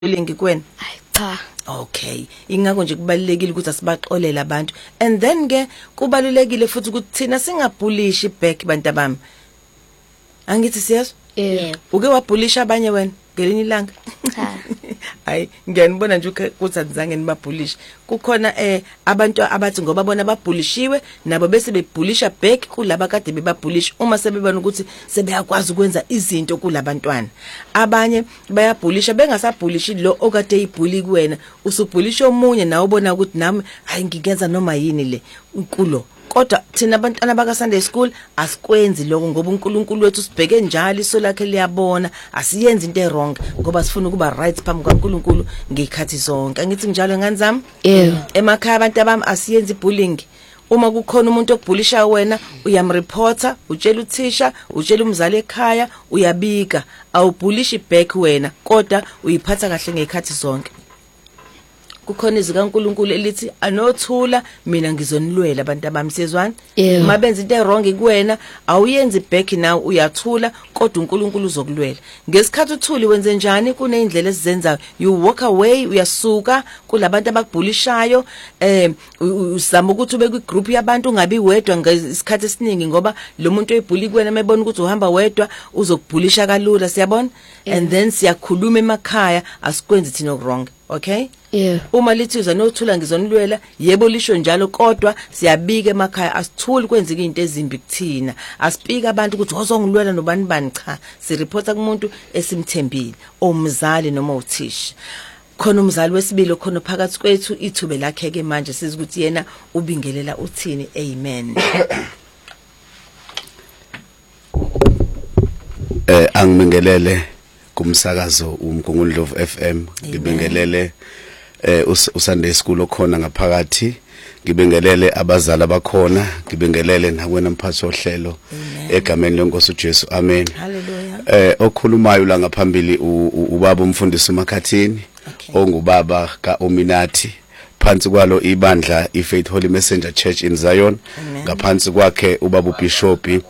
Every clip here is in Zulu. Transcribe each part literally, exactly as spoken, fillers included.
bullying kuwena? Hayi cha. Okay, ingakho nje kubalekile ukuthi asibaxolele abantu. And then ke kubalekile futhi ukuthi thina singabullish back bantu bami. Angithi siyezwa? Yebo. Uke wabullisha abanye wena ngelinye ilanga? Cha. Hayi, ngiyanibona nje ukuthi azange nibabullishe. Kukhona eh abantu abathi ngoba bona babullishiwe nabo bese bebullisha back kulaba kade bebabullisha uma sebebona ukuthi sebeyakwazi ukwenza izinto kulabantwana. Abanye bayabullisha bengasabullishi lo okade eyibully kuwena, usubullisha omunye nawe ubona ukuthi nami hayi ngikenza noma yini le kulo. Kodwa thina abantwana baka Sunday school asikwenzi lokho ngoba uNkulunkulu wethu sibheke njalo iso lakhe liyabona, asiyenzi into wrong ngoba sifuna ukuba right phambi kaNkulunkulu ngekhathi zonke. Angithi njalo ngani zami? Yebo. Emakhaya abantu abami asiyenzi bullying. Uma kukhona umuntu okubullisha wena uyamreporta, utshela uthisha, utshela umzali ekhaya, uyabika, awubullishi back wena kodwa uyiphatha kahle ngekhathi zonke. Kukhona izika uNkulunkulu elithi anothula mina ngizonilwela abantu abamsezwana. Yeah. Uma benza into wrong kuwena awuyenzi back now uyathula kodwa uNkulunkulu uzokulwela. Ngesikhathi uthuli wenze njani kunezindlela esizenzayo. You walk away, uyasuka kulabantu abakubullishayo, eh uzama ukuthi ube ku group yabantu ungabi wedwa ngesikhathi esiningi ngoba lo muntu oyibhuli kuwena mebona ukuthi uhamba wedwa uzokubullisha kalula siyabona. Yeah. And then siyakhuluma emakhaya asikwenzi thina wrong. Okay? Yeah. Uma lithiza nothula ngizonilwela yebo lisho njalo kodwa siyabika emakhaya asithuli kwenzeka izinto ezimbi kuthina. Asipika abantu ukuthi wozongilwela nobani bani cha. Sireporta kumuntu esimthembile, omzali noma uthisha. Khona umzali wesibili khona phakathi kwethu ithube lakhe ke manje siza ukuthi yena ubingelela uthini. Amen. Eh angibingelele kumsakazo uMgungundlovu F M, ngibingelele eh uSunday school okhona ngaphakathi, ngibingelele abazali abakhona, ngibingelele nakwena mphathi ohlelo egameni lenkosi uJesu. Amen. Hallelujah. Eh okhulumayo la ngaphambili ubaba umfundisi uMakhathini, ongubaba kaOminati, phansi kwalo ibandla iFaith Holy Messenger Church in Zion, ngaphansi kwakhe ubaba uBishopi,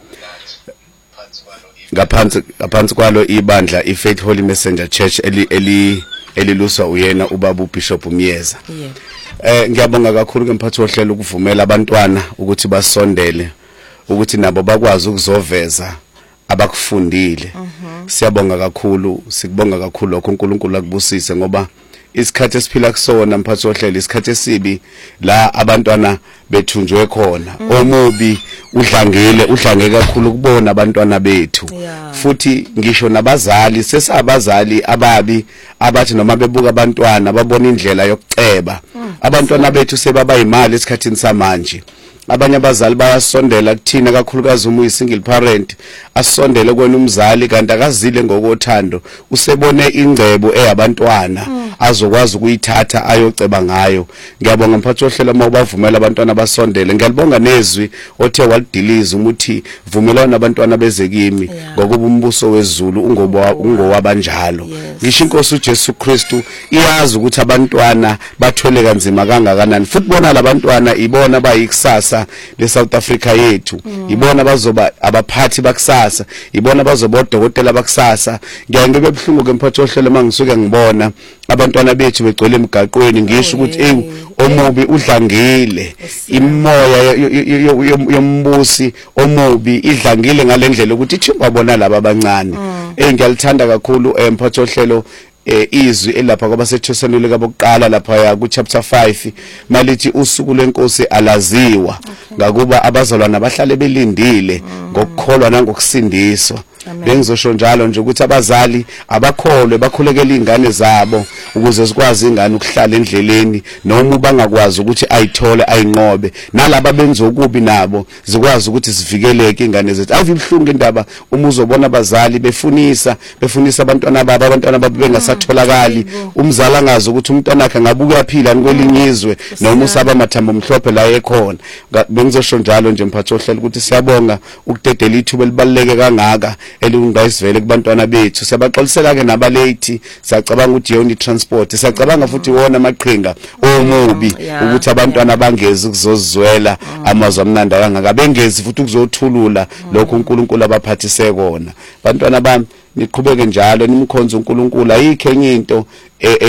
ngaphansi ngaphansi kwalo ibandla iFaith Holy Messenger Church eli eli eliluswa uyena ubaba uBishop Myeza. Yeah. Eh ngiyabonga kakhulu ke mphathi ohlelo ukuvumela abantwana ukuthi basondele ukuthi nabo bakwazi ukuzoveza abakufundile. Siyabonga kakhulu, sikubonga kakhulu lokho uNkulunkulu akubusise ngoba isikhathi esiphila kusona mphathi ohlelo isikhathi esibi la abantwana bethunjwe khona. Omubi udlangile udlange kakhulu kubona abantwana bethu. Yeah. Futhi ngisho nabazali sesabazali ababi abathi noma bebuka abantwana babona indlela yokuceba. Abantwana bethu sebaba imali esikhathini samanje. Abanye abazali bayasondela kuthina kakhulukazi uma uyisingle parent, asondele kwena umzali kanti akazile ngokothando, usebone ingcebo eyabantwana azokwazi ukuyithatha ayoceba ngayo. Ngiyabonga mphathi ohlelo uma ubavumela abantwana basondele. Ngiyalibonga nezwi othe walidiliza umuthi vumelana nabantwana beze kimi ngokuba umbuso wezulu ungoba ungowabanjalo. Ngisho inkosi uJesu Kristu iyazi ukuthi abantwana bathwele kanzima kangakanani, futhi bona labantwana ibona bayikusasa le South Africa yethu. Ibona bazoba abaphathi bakusasa, ibona bazoba odokotela bakusasa. Ngiyangibe ebhlungu ke mphathi ohlelo mangisuke ngibona abantwana bethu begcwele emgaqweni, ngisho ukuthi hey omubi udlangile, imoya yombusi omubi idlangile ngalendlela ukuthi ithimba bona laba abancane. Eh ngiyalithanda kakhulu mphathi ohlelo eh izwi elapha kwabasethosanile kabokuqala lapha ya ku chapter five malithi usuku lwenkosi alaziwa, ngakuba abazalwana bahlale belindile ngokukholwa nangokusindiswa. Bengizosho njalo nje ukuthi abazali abakholwe bakhulekela izingane zabo ukuze zikwazi ingane ukuhlala endleleni noma bangakwazi ukuthi ayithole ayinqobe, nalabo benza ukubi nabo zikwazi ukuthi zivikeleke izingane zethu. Avibhlungu indaba uma uzobona abazali befunisa befunisa abantwana babo abantwana babo bengasatholakali, umzali angazi ukuthi umntwana wakhe ngabuka yaphila kwelinye izwe noma usaba mathambo mhlophe la ekhona. Bengizosho njalo nje mphathi ohlelo ukuthi siyabonga ukudedela ithuba elibaleke kangaka elungayisivele kubantwana bethu. Siyabaxolisela ke nabalate, siyacabanga ukuthi yona transport, siyacabanga futhi wona amaqhinga omubi ukuthi abantwana bangezi ukuzozizwela amazwi amnandi kangaka, bengezi futhi ukuzothulula lokho uNkulunkulu abaphathise kona. Bantwana bami niqhubeke njalo nimkhonza uNkulunkulu ayikho enye into